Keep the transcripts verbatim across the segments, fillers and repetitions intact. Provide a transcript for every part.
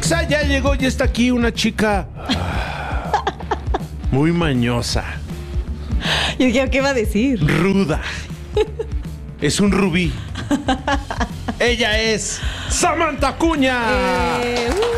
Exa ya llegó, ya está aquí una chica muy mañosa. Yo dije, ¿qué va a decir? Ruda. Es un rubí. Ella es Samantha Acuña. Eh, uh,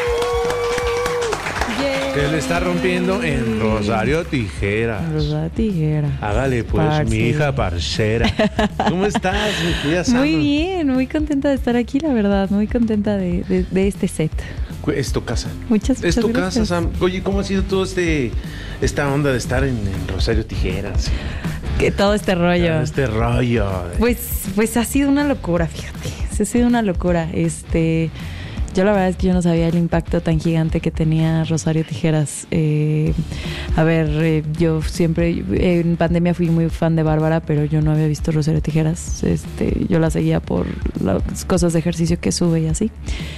yeah. Que le está rompiendo en Rosario Tijeras. Rosario Tijera. Hágale pues, Parce. mi hija parcera. ¿Cómo estás, mi querida Sam? Muy bien, muy contenta de estar aquí, la verdad. Muy contenta de, de, de este set. Es tu casa. Muchas, muchas Es tu gracias. casa, Sam. Oye, ¿cómo ha sido todo este esta onda de estar en, en Rosario Tijeras? Que todo este rollo. Este rollo. Pues, pues ha sido una locura, fíjate. Sí, ha sido una locura. Este, yo la verdad es que yo no sabía el impacto tan gigante que tenía Rosario Tijeras. Eh, a ver, eh, yo siempre eh, en pandemia fui muy fan de Bárbara, pero yo no había visto Rosario Tijeras. Este, yo la seguía por las cosas de ejercicio que sube y así.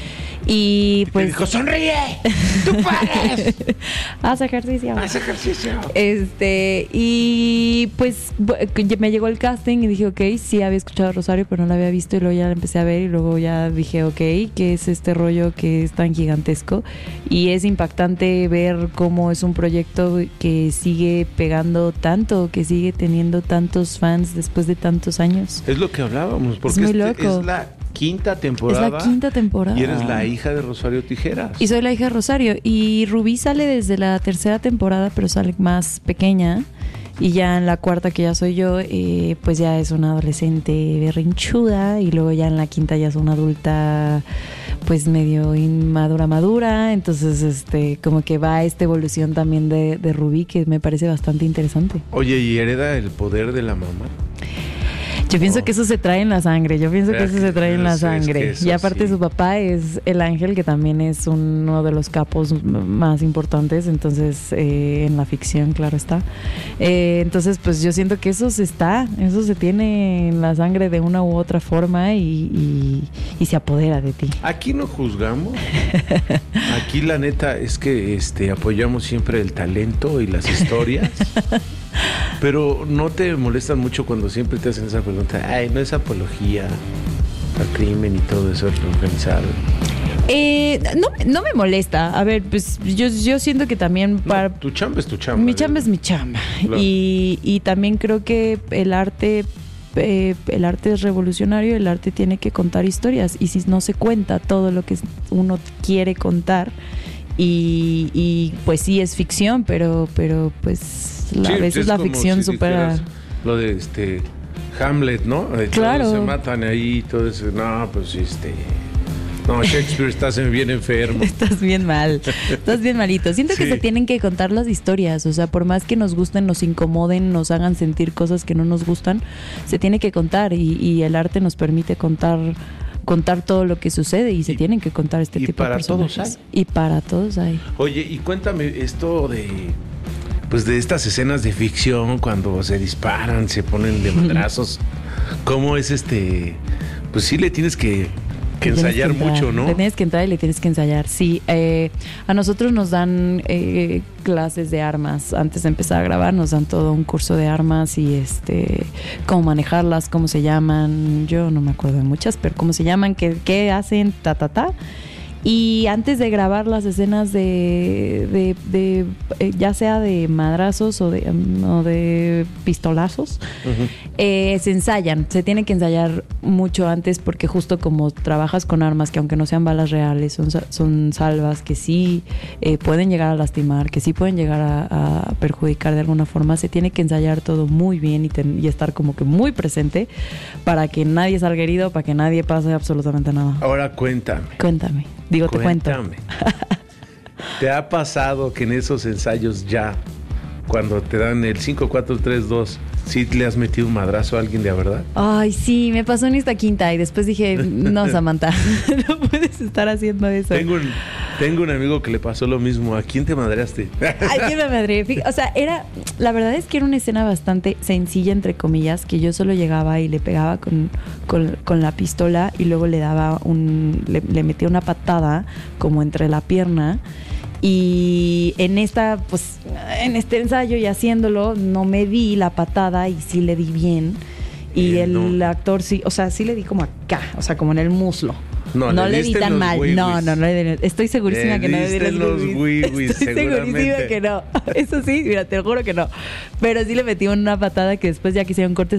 Y pues. Te dijo, sonríe, tú puedes. Haz ejercicio. Haz ejercicio. Este, y pues me llegó el casting y dije, ok, sí había escuchado a Rosario, pero no la había visto, y luego ya la empecé a ver y luego ya dije, ok, ¿qué es este rollo que es tan gigantesco? Y es impactante ver cómo es un proyecto que sigue pegando tanto, que sigue teniendo tantos fans después de tantos años. Es lo que hablábamos, porque Es muy este loco. es la quinta temporada. Es la quinta temporada. Y eres la hija de Rosario Tijeras. Y soy la hija de Rosario. Y Rubí sale desde la tercera temporada, pero sale más pequeña. Y ya en la cuarta, que ya soy yo, eh, pues ya es una adolescente berrinchuda. Y luego ya en la quinta ya es una adulta, pues medio inmadura, madura. Entonces, este, como que va esta evolución también de, de Rubí, que me parece bastante interesante. Oye, ¿y hereda el poder de la mamá? Yo pienso Oh. que eso se trae en la sangre, yo pienso que eso se trae en la Es- es que sangre. eso Y aparte sí. su papá es el Ángel, que también es uno de los capos m- más importantes, entonces eh, en la ficción, claro está. Eh, entonces pues yo siento que eso se está, eso se tiene en la sangre de una u otra forma y, y, y se apodera de ti. Aquí no juzgamos. Aquí la neta es que este apoyamos siempre el talento y las historias. Pero no te molestan mucho cuando siempre te hacen esa pregunta. Ay, no es apología al crimen y todo eso organizado. Eh, no, no me molesta, a ver, pues yo, yo siento que también para... No, tu chamba es tu chamba. Mi chamba es mi chamba. Claro. Y, y también creo que el arte, eh, el arte es revolucionario, el arte tiene que contar historias. Y si no se cuenta todo lo que uno quiere contar, y, y pues sí es ficción, pero, pero pues a Sí, veces es la como ficción si supera. dijeras Lo de este Hamlet, ¿no? De Claro. todos se matan ahí, todo eso. No, pues este. No, Shakespeare estás bien enfermo. Estás bien mal, estás bien malito. Siento que Sí. se tienen que contar las historias, o sea, por más que nos gusten, nos incomoden, nos hagan sentir cosas que no nos gustan, se tiene que contar y, y el arte nos permite contar contar todo lo que sucede y se Y- tienen que contar este y tipo de para todos personajes. hay. Y para todos hay. Oye, y cuéntame esto de. Pues de estas escenas de ficción cuando se disparan, se ponen de madrazos. ¿Cómo es este? Pues sí le tienes que, que Tienes ensayar entrar, mucho, ¿no? Le tienes que entrar y le tienes que ensayar. Sí, eh, a nosotros nos dan eh, clases de armas antes de empezar a grabar, nos dan todo un curso de armas y este cómo manejarlas, cómo se llaman. Yo no me acuerdo de muchas, pero cómo se llaman, qué, qué hacen, ta, ta, ta. Y antes de grabar las escenas de, de, de eh, ya sea de madrazos o de, um, o de pistolazos, Ujú. eh, se ensayan. Se tiene que ensayar mucho antes porque justo como trabajas con armas que aunque no sean balas reales, son, sa- son salvas que sí eh, pueden llegar a lastimar, que sí pueden llegar a, a perjudicar de alguna forma, se tiene que ensayar todo muy bien y, ten- y estar como que muy presente para que nadie salga herido, para que nadie pase absolutamente nada. Ahora cuéntame. Cuéntame. Digo, te cuento. Cuéntame. ¿Te ha pasado que en esos ensayos ya, cuando te dan el cinco, cuatro, tres, dos, sí le has metido un madrazo a alguien de a verdad? Ay, sí, me pasó en esta quinta y después dije, no, Samantha, no puedes estar haciendo eso. Tengo un, tengo un amigo que le pasó lo mismo. ¿A quién te madreaste? Ay, qué me madre. O sea, era, la verdad es que era una escena bastante sencilla, entre comillas, que yo solo llegaba y le pegaba con, con, con la pistola y luego le daba un, le, le metía una patada como entre la pierna. Y en esta, pues, en este ensayo y haciéndolo, no me di la patada y sí le di bien. Y Bien, el ¿no? actor sí, o sea, sí le di como acá, o sea, como en el muslo. No, no le le di diste tan los mal. wiwis. No, no, no le di. Estoy segurísima Le que no le di diste los los wiwis. wiwis, Estoy segurísima seguramente. que no. Eso sí, mira, te lo juro que no. Pero sí le metí una patada que después ya que hicieron cortes